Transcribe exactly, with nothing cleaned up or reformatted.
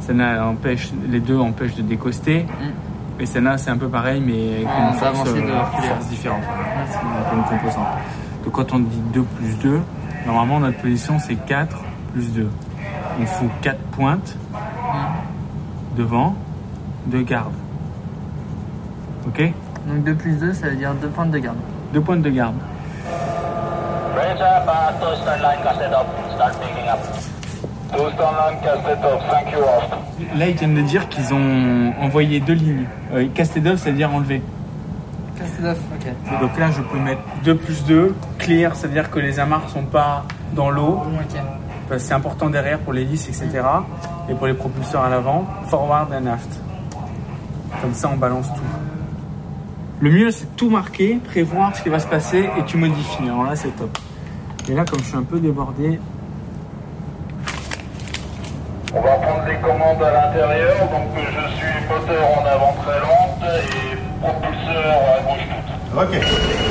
Celle-là empêche, les deux empêchent de décoster. Mm. Et celle-là, c'est un peu pareil, mais avec ah, une force, de euh, force différente. Ouais, c'est une composante. Donc quand on dit deux plus deux, normalement notre position c'est quatre plus deux. On fout quatre pointes mm. devant, deux gardes. Ok? Donc deux plus deux, ça veut dire deux pointes de garde. Deux pointes de garde. Là, ils viennent de dire qu'ils ont envoyé deux lignes. Euh, casted off, ça veut dire enlever. Casted off, ok. Donc là, je peux mettre deux plus deux. Clear, ça veut dire que les amarres ne sont pas dans l'eau. Ok. Parce que c'est important derrière pour l'hélice, et cetera. Mm. Et pour les propulseurs à l'avant. Forward and aft. Comme ça, on balance tout. Le mieux, c'est tout marquer, prévoir ce qui va se passer et tu modifies. Alors là, c'est top. Et là, comme je suis un peu débordé... On va prendre les commandes à l'intérieur. Donc, je suis moteur en avant très lente et propulseur à gauche toute. Ok.